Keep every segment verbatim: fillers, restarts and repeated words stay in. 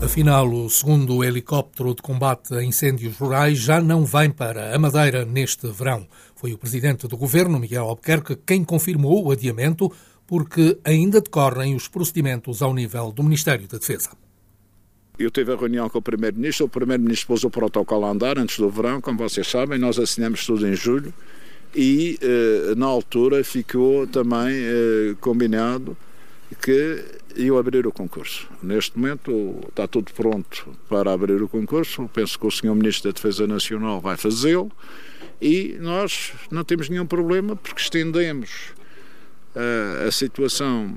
Afinal, o segundo helicóptero de combate a incêndios rurais já não vem para a Madeira neste verão. Foi o presidente do governo, Miguel Albuquerque, quem confirmou o adiamento, porque ainda decorrem os procedimentos ao nível do Ministério da Defesa. Eu tive a reunião com o Primeiro-Ministro, o Primeiro-Ministro pôs o protocolo a andar antes do verão, como vocês sabem, nós assinamos tudo em julho e eh, na altura ficou também eh, combinado que iam abrir o concurso. Neste momento está tudo pronto para abrir o concurso, penso que o senhor Ministro da Defesa Nacional vai fazê-lo e nós não temos nenhum problema porque estendemos uh, a situação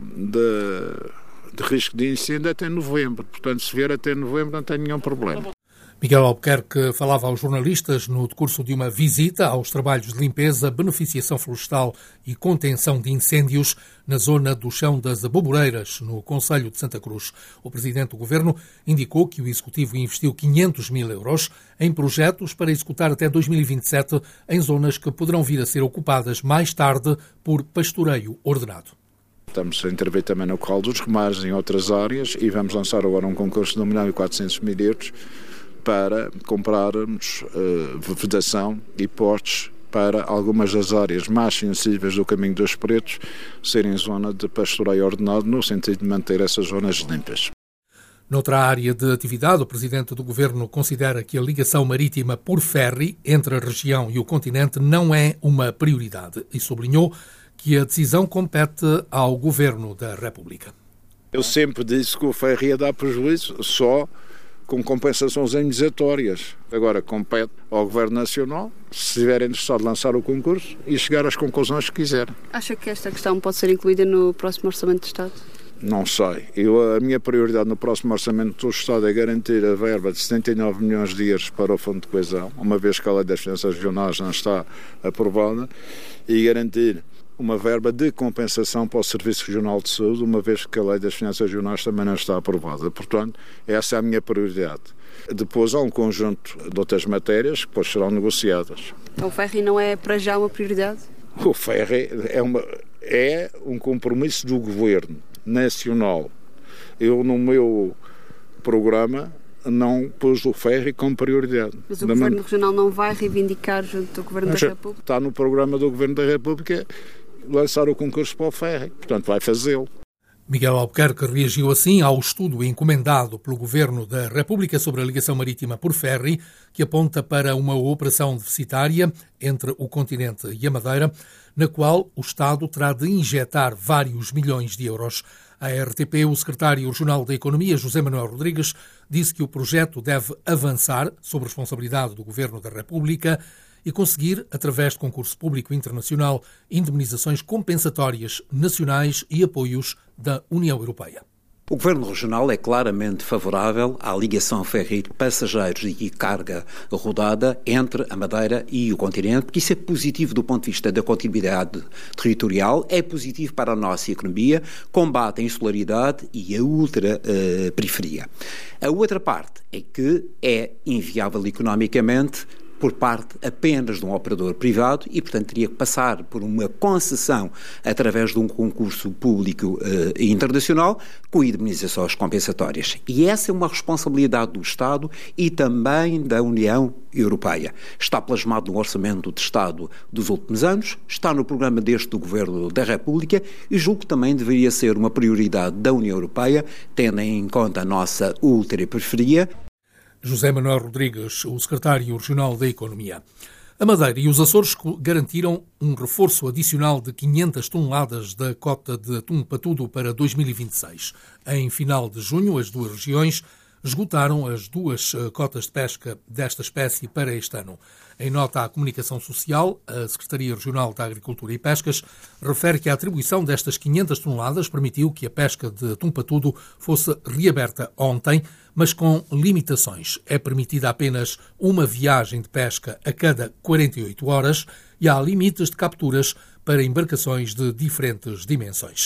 de... de risco de incêndio até novembro. Portanto, se vier até novembro não tem nenhum problema. Miguel Albuquerque falava aos jornalistas no decurso de uma visita aos trabalhos de limpeza, beneficiação florestal e contenção de incêndios na zona do Chão das Aboboreiras, no concelho de Santa Cruz. O presidente do governo indicou que o executivo investiu quinhentos mil euros em projetos para executar até dois mil e vinte e sete em zonas que poderão vir a ser ocupadas mais tarde por pastoreio ordenado. Estamos a intervir também no Corral dos Gomares, em outras áreas, e vamos lançar agora um concurso de um milhão e quatrocentos mil euros para comprarmos uh, vedação e postes para algumas das áreas mais sensíveis do Caminho dos Pretos serem zona de pastoreio ordenado, no sentido de manter essas zonas limpas. Noutra área de atividade, o presidente do governo considera que a ligação marítima por ferry entre a região e o continente não é uma prioridade e sublinhou que a decisão compete ao Governo da República. Eu sempre disse que o ferry ia dar prejuízo só com compensações indenizatórias. Agora compete ao Governo Nacional, se estiver interessado, de lançar o concurso e chegar às conclusões que quiser. Acha que esta questão pode ser incluída no próximo Orçamento do Estado? Não sei. Eu, a minha prioridade no próximo Orçamento do Estado é garantir a verba de setenta e nove milhões de euros para o Fundo de Coesão, uma vez que a Lei das Finanças Regionais não está aprovada, e garantir uma verba de compensação para o Serviço Regional de Saúde, uma vez que a Lei das Finanças Regionais também não está aprovada. Portanto, essa é a minha prioridade. Depois há um conjunto de outras matérias que depois serão negociadas. O ferry não é para já uma prioridade? O ferry é, uma, é um compromisso do Governo Nacional. Eu, no meu programa, não pus o ferry como prioridade. Mas o da Governo man... Regional não vai reivindicar junto do Governo Mas da República? Está no programa do Governo da República lançar o concurso para o ferry, portanto vai fazê-lo. Miguel Albuquerque reagiu assim ao estudo encomendado pelo Governo da República sobre a ligação marítima por ferry, que aponta para uma operação deficitária entre o continente e a Madeira, na qual o Estado terá de injetar vários milhões de euros. À R T P, o secretário regional da Economia, José Manuel Rodrigues, disse que o projeto deve avançar sob responsabilidade do Governo da República e conseguir, através de concurso público internacional, indemnizações compensatórias nacionais e apoios da União Europeia. O Governo Regional é claramente favorável à ligação ferry de passageiros e carga rodada entre a Madeira e o continente, porque isso é positivo do ponto de vista da continuidade territorial, é positivo para a nossa economia, combate a insularidade e a ultra-periferia. A outra parte é que é inviável economicamente por parte apenas de um operador privado e, portanto, teria que passar por uma concessão através de um concurso público uh, internacional com indemnizações compensatórias. E essa é uma responsabilidade do Estado e também da União Europeia. Está plasmado no Orçamento de Estado dos últimos anos, está no programa deste do Governo da República e julgo que também deveria ser uma prioridade da União Europeia, tendo em conta a nossa ultraperiferia. José Manuel Rodrigues, o secretário regional da Economia. A Madeira e os Açores garantiram um reforço adicional de quinhentas toneladas da cota de atum patudo para dois mil e vinte e seis. Em final de junho, as duas regiões esgotaram as duas cotas de pesca desta espécie para este ano. Em nota à comunicação social, a Secretaria Regional da Agricultura e Pescas refere que a atribuição destas quinhentas toneladas permitiu que a pesca de atum patudo fosse reaberta ontem, mas com limitações. É permitida apenas uma viagem de pesca a cada quarenta e oito horas e há limites de capturas para embarcações de diferentes dimensões.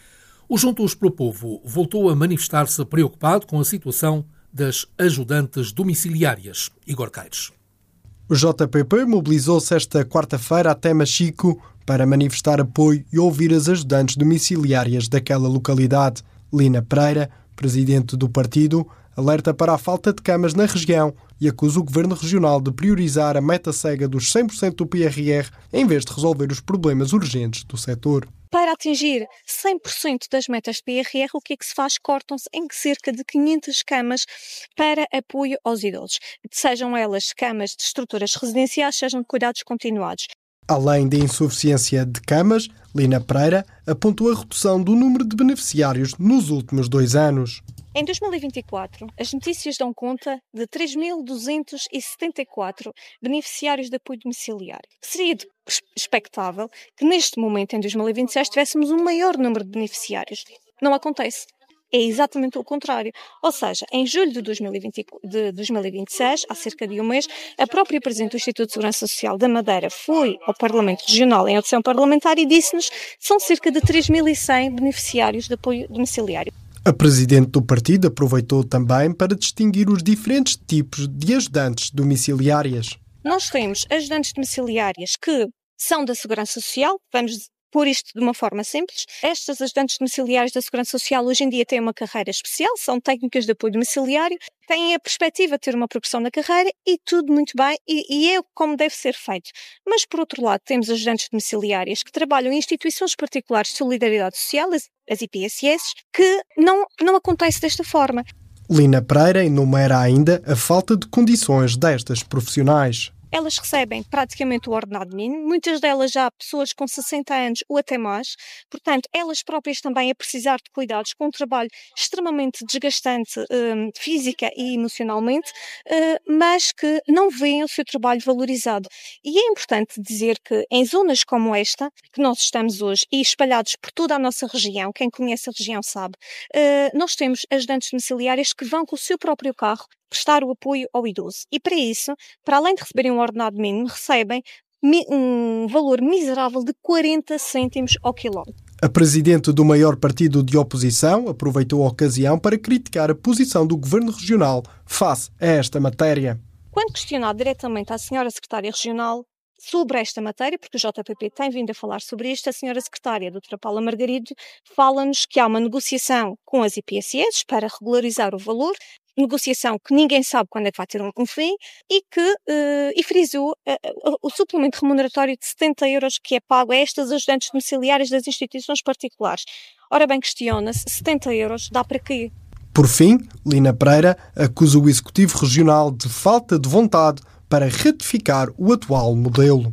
O Juntos pelo Povo voltou a manifestar-se preocupado com a situação das ajudantes domiciliárias. Igor Caires. O J P P mobilizou-se esta quarta-feira até Machico para manifestar apoio e ouvir as ajudantes domiciliárias daquela localidade. Lina Pereira, presidente do partido, alerta para a falta de camas na região e acusa o Governo Regional de priorizar a meta cega dos cem por cento do P R R em vez de resolver os problemas urgentes do setor. Para atingir cem por cento das metas de P R R, o que é que se faz? Cortam-se em cerca de quinhentas camas para apoio aos idosos, sejam elas camas de estruturas residenciais, sejam de cuidados continuados. Além da insuficiência de camas, Lina Pereira apontou a redução do número de beneficiários nos últimos dois anos. Em dois mil e vinte e quatro, as notícias dão conta de três mil duzentos e setenta e quatro beneficiários de apoio domiciliário. Seria expectável que neste momento, em dois mil e vinte e seis, tivéssemos um maior número de beneficiários. Não acontece. É exatamente o contrário. Ou seja, em julho de dois mil e vinte, de dois mil e vinte e seis, há cerca de um mês, a própria Presidente do Instituto de Segurança Social da Madeira foi ao Parlamento Regional em audição parlamentar e disse-nos que são cerca de três mil e cem beneficiários de apoio domiciliário. A Presidente do partido aproveitou também para distinguir os diferentes tipos de ajudantes domiciliárias. Nós temos ajudantes domiciliárias que são da Segurança Social, vamos pôr isto de uma forma simples. Estas ajudantes domiciliárias da Segurança Social hoje em dia têm uma carreira especial, são técnicas de apoio domiciliário, têm a perspectiva de ter uma progressão na carreira e tudo muito bem, e, e é como deve ser feito. Mas, por outro lado, temos ajudantes domiciliárias que trabalham em instituições particulares de solidariedade social, as, as I P S S, que não, não acontece desta forma. Lina Pereira enumera ainda a falta de condições destas profissionais. Elas recebem praticamente o ordenado mínimo, muitas delas já pessoas com sessenta anos ou até mais, portanto, elas próprias também a precisar de cuidados com um trabalho extremamente desgastante um, física e emocionalmente, uh, mas que não veem o seu trabalho valorizado. E é importante dizer que em zonas como esta, que nós estamos hoje, e espalhados por toda a nossa região, quem conhece a região sabe, uh, nós temos ajudantes domiciliárias que vão com o seu próprio carro prestar o apoio ao idoso. E para isso, para além de receberem um ordenado mínimo, recebem um valor miserável de quarenta cêntimos ao quilómetro. A Presidente do maior partido de oposição aproveitou a ocasião para criticar a posição do Governo Regional face a esta matéria. Quando questionado diretamente à senhora Secretária Regional sobre esta matéria, porque o J P P tem vindo a falar sobre isto, a senhora Secretária, doutora Paula Margarido, fala-nos que há uma negociação com as I P S S para regularizar o valor, negociação que ninguém sabe quando é que vai ter um, um fim, e que uh, e frisou uh, uh, o suplemento remuneratório de setenta euros que é pago a estas ajudantes domiciliárias das instituições particulares. Ora bem, questiona-se, setenta euros dá para quê? Por fim, Lina Pereira acusa o Executivo Regional de falta de vontade para ratificar o atual modelo.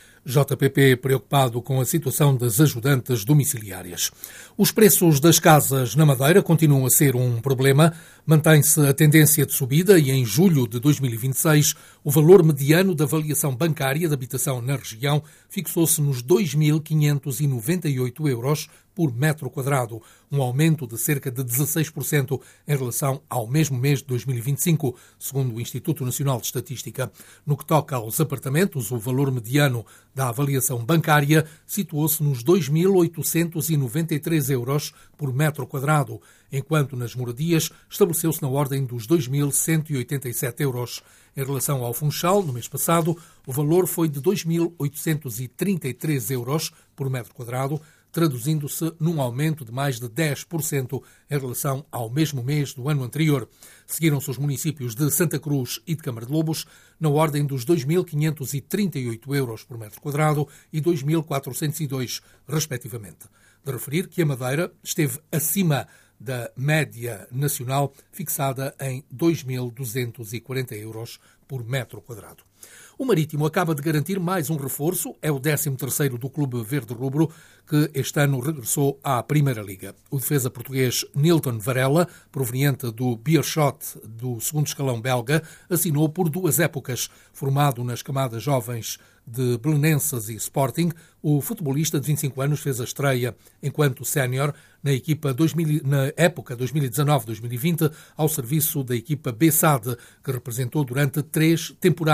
J P P preocupado com a situação das ajudantes domiciliárias. Os preços das casas na Madeira continuam a ser um problema. Mantém-se a tendência de subida e em julho de dois mil e vinte e seis o valor mediano da avaliação bancária de habitação na região fixou-se nos dois mil quinhentos e noventa e oito euros por metro quadrado, um aumento de cerca de dezasseis por cento em relação ao mesmo mês de dois mil e vinte e cinco, segundo o Instituto Nacional de Estatística. No que toca aos apartamentos, o valor mediano da avaliação bancária situou-se nos dois mil oitocentos e noventa e três euros por metro quadrado, enquanto nas moradias estabeleceu-se na ordem dos dois mil cento e oitenta e sete euros. Em relação ao Funchal, no mês passado, o valor foi de dois mil oitocentos e trinta e três euros por metro quadrado, traduzindo-se num aumento de mais de dez por cento em relação ao mesmo mês do ano anterior. Seguiram-se os municípios de Santa Cruz e de Câmara de Lobos, na ordem dos dois mil quinhentos e trinta e oito euros por metro quadrado e dois mil quatrocentos e dois, respectivamente. De referir que a Madeira esteve acima da média nacional, fixada em dois mil duzentos e quarenta euros por metro quadrado. O Marítimo acaba de garantir mais um reforço, é o décimo terceiro do Clube Verde Rubro, que este ano regressou à Primeira Liga. O defesa português Nilton Varela, proveniente do Beerschot do segundo escalão belga, assinou por duas épocas. Formado nas camadas jovens de Belenenses e Sporting, o futebolista de vinte e cinco anos fez a estreia enquanto sénior na, equipa dois mil, na época dois mil e dezanove dois mil e vinte ao serviço da equipa B S A D, que representou durante três temporadas